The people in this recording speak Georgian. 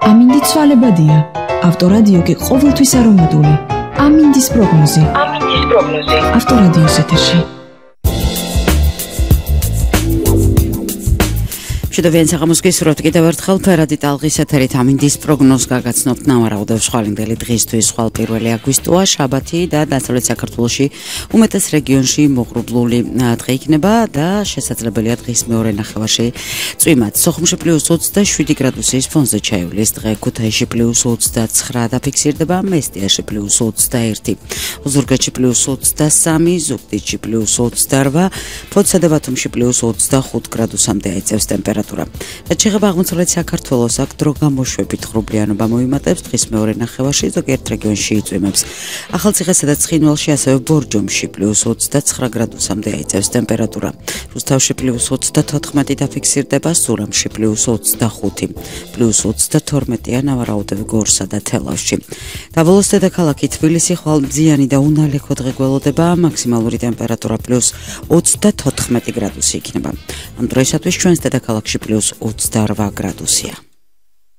ამინდი ცვალებადია. ავტორადიო კი ყოველთვის არომატული. ამინდის პროგნოზი. ავტორადიოს ეთერში. შედავიან საღამოს გისურვებთ კიდევ ერთხელ ფერადი ტალღის ეთერით ამინდის პროგნოზს გაგაცნობთ ნავარაუდევ შხვალინდელი დღისთვის ხვალ 1 აგვისტოა შაბათი და დასავლეთ საქართველოში უმეტეს რეგიონში მოღრუბლული დღე იქნება და შესაძლებელია დღის მეორე ნახევარში წვიმაც. სოხუმში +27 გრადუსის ფონზე ჩაივლის დღე, ქუთაისში +29 დაფიქსირდება, მესტიაში +21, ოზურგეთში +23, ზუგდიდში +28, ფოთსა და ბათუმში +25 გრადუსამდე აიწევს ტემპერატურა. რაც შეეხება აღმოსავლეთ საქართველოს, აქ დრო გამოშვებით ღრუბლიანობა მოიმატებს, დღის მეორე ნახევარში ზოგიერთ რეგიონში იწვიმებს. ახალციხესა და ცხინვალში, ასევე ბორჯომში +29 გრადუსამდე აიწევს ტემპერატურა. რუსთავში +34 დაფიქსირდება, სურამში +25, +32-ია ნავარაუდევ გორსა და თელავში. დაბოლოს დედაქალაქი თბილისი ხვალმძიანი და უნალექო დღე გველოდება, მაქსიმალური ტემპერატურა +34 გრადუსი იქნება. ამ დროისათვის ჩვენს დედაქალაქში +28 გრადუსია.